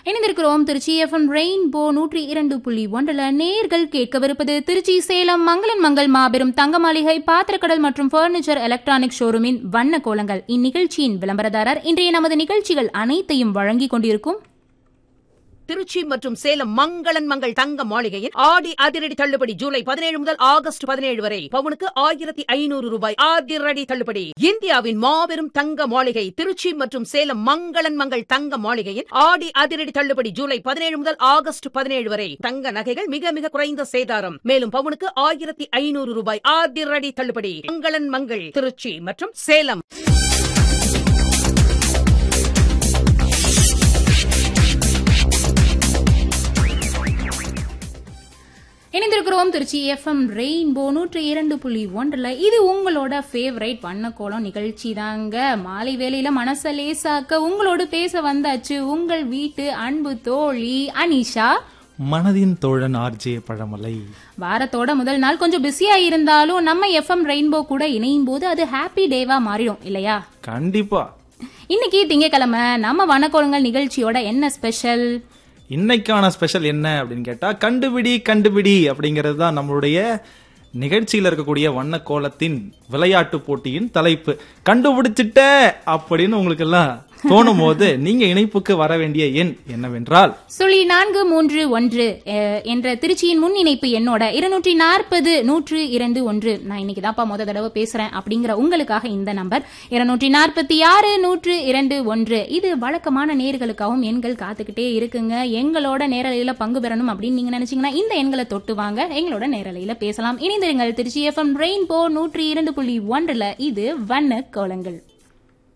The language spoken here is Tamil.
இணைந்திருக்கிறோம் திருச்சி எஃப்எம் ரெயின்போ 102.1 நேர்கள் கேட்கவிருப்பது திருச்சி சேலம் மங்களன் மங்கள் மாபெரும் தங்க மாளிகை பாத்திரக்கடல் மற்றும் பர்னிச்சர் எலக்ட்ரானிக் ஷோரூமின் வண்ண கோலங்கள். இந்நிகழ்ச்சியின் விளம்பரதாரர் இன்றைய நமது நிகழ்ச்சிகள் அனைத்தையும் வழங்கிக் கொண்டிருக்கும் திருச்சி மற்றும் சேலம் மங்களன் மங்கள் தங்க மாளிகையின் ஆடி அதிரடி தள்ளுபடி ஜூலை 17 முதல் ஆகஸ்ட் 17 வரை பவுனுக்கு 1500 ரூபாய் அதிரடி தள்ளுபடி. இந்தியாவின் மாபெரும் தங்க மாளிகை திருச்சி மற்றும் சேலம் மங்களன் மங்கள் தங்க மாளிகையின் ஆடி அதிரடி தள்ளுபடி ஜூலை 17 முதல் ஆகஸ்ட் 17 வரை. தங்க நகைகள் மிக மிக குறைந்த சேதாரம். மேலும் பவுனுக்கு 1500 ரூபாய் அதிரடி தள்ளுபடி. மங்களன் மங்கள் திருச்சி மற்றும் சேலம். இணைந்திருக்கிறோம் திருச்சி எஃப்எம் ரெயின்போ 102.1. இது உங்களோட ஃபேவரைட் வண்ணக்கோலம் நிகழ்ச்சி தாங்க. மாலை வேளையில மனச லேசாக்க உங்களோடு பேச வந்தாச்சு உங்கள் வீட்டு அன்பு தோழி அனிஷா, மனதின் தோழன் ஆர்ஜே பழமலை. வாரத்தோட முதல் நாள் கொஞ்சம் பிஸியா இருந்தாலும் நம்ம எஃப்எம் ரெயின்போ கூட இணையும் போது அது ஹாப்பி டேவா மாறிடும் இல்லையா? கண்டிப்பா. இன்னைக்கு திங்கட்கிழமை நம்ம வண்ணக்கோலங்கள் நிகழ்ச்சியோட என்ன ஸ்பெஷல்? இன்னைக்கான ஸ்பெஷல் என்ன அப்படின்னு கேட்டா கண்டுபிடி அப்படிங்கிறது தான் நம்மளுடைய நிகழ்ச்சியில் இருக்கக்கூடிய வண்ண கோலத்தின் விளையாட்டு போட்டியின் தலைப்பு. கண்டுபிடிச்சிட்ட அப்படின்னு உங்களுக்கு எல்லாம் தோணும் போது நீங்க இணைப்புக்கு வர வேண்டிய எண் என்னவென்றால் 0431 என்ற திருச்சியின் முன் இணைப்பு எண்ணோட 240-102. நான் இன்னைக்கு தான்ப்பா முத தடவை பேசுறேன் அப்படிங்கிற உங்களுக்காக இந்த நம்பர் 246-102. இது வழக்கமான நேர்களுக்காகவும் எண்கள் காத்துக்கிட்டே இருக்குங்க. எங்களோட நேரலையில பங்கு பெறணும் அப்படின்னு நீங்க நினைச்சீங்கன்னா இந்த எண்களை தொட்டு வாங்க, எங்களோட நேரலையில பேசலாம். இணைந்திருங்கள் திருச்சி எஃப்எம் ரெயின்போ 102.1. இது வண்ண கோலங்கள்.